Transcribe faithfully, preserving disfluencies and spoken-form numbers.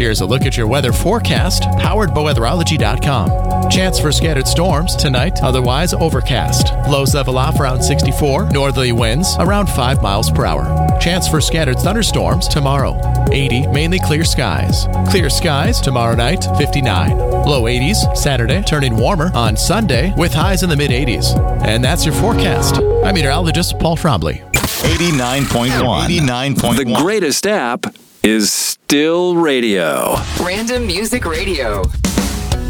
Here's a look at your weather forecast, powered by weatherology dot com. Chance for scattered storms tonight, otherwise overcast. Lows level off around sixty-four, northerly winds around five miles per hour. Chance for scattered thunderstorms tomorrow, eighty, mainly clear skies. Clear skies tomorrow night, fifty-nine. Low eighties Saturday, turning warmer on Sunday with highs in the mid-eighties. And that's your forecast. I'm meteorologist Paul Trombley. eighty-nine point one. eighty-nine point one. The greatest app is still radio. Random Music Radio.